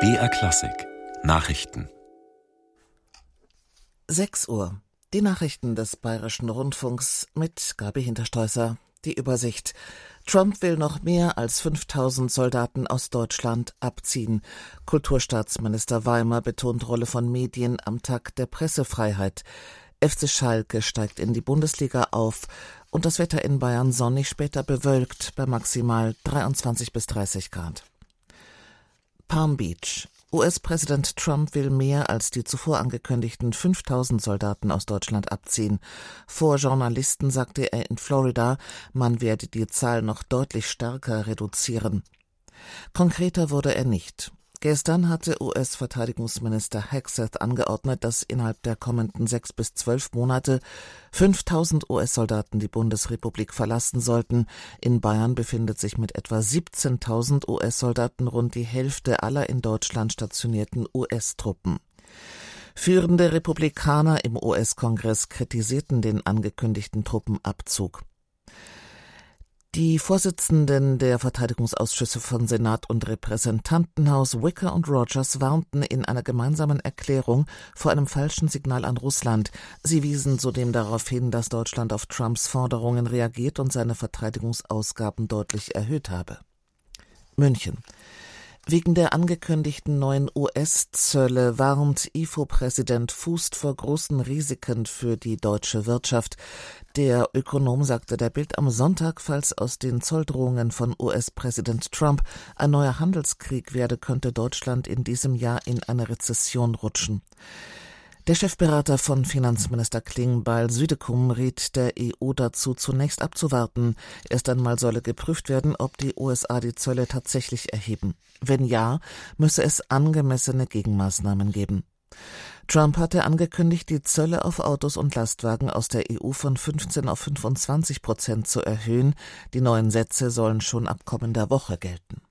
BR Klassik Nachrichten. 6 Uhr. Die Nachrichten des Bayerischen Rundfunks mit Gabi Hinterstoisser. Die Übersicht. Trump will noch mehr als 5000 Soldaten aus Deutschland abziehen. Kulturstaatsminister Weimer betont Rolle von Medien am Tag der Pressefreiheit. FC Schalke steigt in die Bundesliga auf. Und das Wetter in Bayern sonnig, später bewölkt bei maximal 23 bis 30 Grad. Palm Beach. US-Präsident Trump will mehr als die zuvor angekündigten 5000 Soldaten aus Deutschland abziehen. Vor Journalisten sagte er in Florida, man werde die Zahl noch deutlich stärker reduzieren. Konkreter wurde er nicht. Gestern hatte US-Verteidigungsminister Hegseth angeordnet, dass innerhalb der kommenden 6 bis 12 Monate 5000 US-Soldaten die Bundesrepublik verlassen sollten. In Bayern befindet sich mit etwa 17.000 US-Soldaten rund die Hälfte aller in Deutschland stationierten US-Truppen. Führende Republikaner im US-Kongress kritisierten den angekündigten Truppenabzug. Die Vorsitzenden der Verteidigungsausschüsse von Senat und Repräsentantenhaus Wicker und Rogers warnten in einer gemeinsamen Erklärung vor einem falschen Signal an Russland. Sie wiesen zudem darauf hin, dass Deutschland auf Trumps Forderungen reagiert und seine Verteidigungsausgaben deutlich erhöht habe. München. Wegen der angekündigten neuen US-Zölle warnt IFO-Präsident Fußt vor großen Risiken für die deutsche Wirtschaft. Der Ökonom sagte der Bild am Sonntag, falls aus den Zolldrohungen von US-Präsident Trump ein neuer Handelskrieg werde, könnte Deutschland in diesem Jahr in eine Rezession rutschen. Der Chefberater von Finanzminister Klingbeil Südekum riet der EU dazu, zunächst abzuwarten. Erst einmal solle geprüft werden, ob die USA die Zölle tatsächlich erheben. Wenn ja, müsse es angemessene Gegenmaßnahmen geben. Trump hatte angekündigt, die Zölle auf Autos und Lastwagen aus der EU von 15 auf 25% zu erhöhen. Die neuen Sätze sollen schon ab kommender Woche gelten.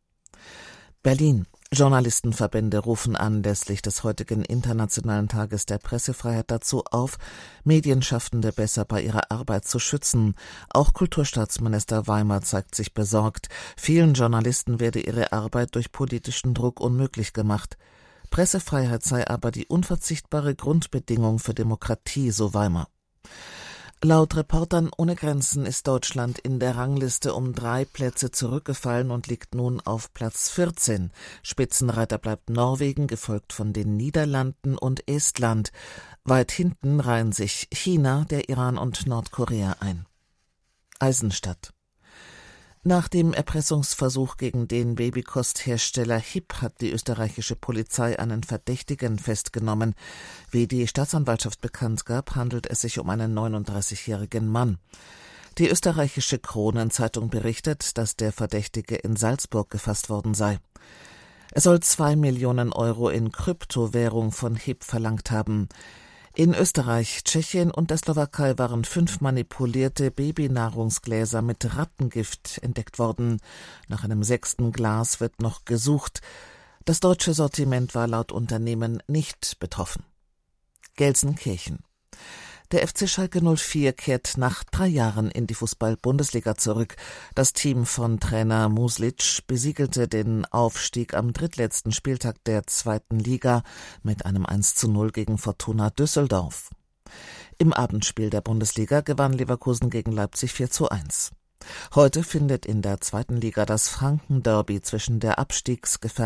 Berlin. Journalistenverbände rufen anlässlich des heutigen Internationalen Tages der Pressefreiheit dazu auf, Medienschaffende besser bei ihrer Arbeit zu schützen. Auch Kulturstaatsminister Weimer zeigt sich besorgt. Vielen Journalisten werde ihre Arbeit durch politischen Druck unmöglich gemacht. Pressefreiheit sei aber die unverzichtbare Grundbedingung für Demokratie, so Weimer. Laut Reportern ohne Grenzen ist Deutschland in der Rangliste um 3 Plätze zurückgefallen und liegt nun auf Platz 14. Spitzenreiter bleibt Norwegen, gefolgt von den Niederlanden und Estland. Weit hinten reihen sich China, der Iran und Nordkorea ein. Eisenstadt. Nach dem Erpressungsversuch gegen den Babykosthersteller HIP hat die österreichische Polizei einen Verdächtigen festgenommen. Wie die Staatsanwaltschaft bekannt gab, handelt es sich um einen 39-jährigen Mann. Die österreichische Kronenzeitung berichtet, dass der Verdächtige in Salzburg gefasst worden sei. Er soll 2 Millionen Euro in Kryptowährung von HIP verlangt haben. In Österreich, Tschechien und der Slowakei waren 5 manipulierte Babynahrungsgläser mit Rattengift entdeckt worden. Nach einem 6. Glas wird noch gesucht. Das deutsche Sortiment war laut Unternehmen nicht betroffen. Gelsenkirchen. Der FC Schalke 04 kehrt nach 3 Jahren in die Fußball-Bundesliga zurück. Das Team von Trainer Muslic besiegelte den Aufstieg am drittletzten Spieltag der 2. Liga mit einem 1:0 gegen Fortuna Düsseldorf. Im Abendspiel der Bundesliga gewann Leverkusen gegen Leipzig 4:1. Heute findet in der 2. Liga das Franken-Derby zwischen der abstiegsgefährdeten